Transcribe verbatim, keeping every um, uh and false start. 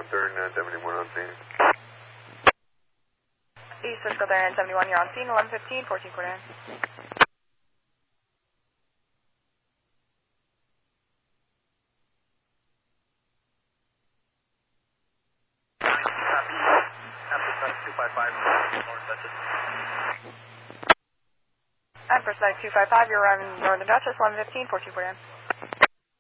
thirty-nine seventy-one on scene. East Cisco thirty-nine seventy-one, you're on scene, eleven fifteen, fourteen forty-nine. two five five, North Dutchess. Empress two five five, you're on Northern Dutchess, eleven fifteen, fourteen forty-nine.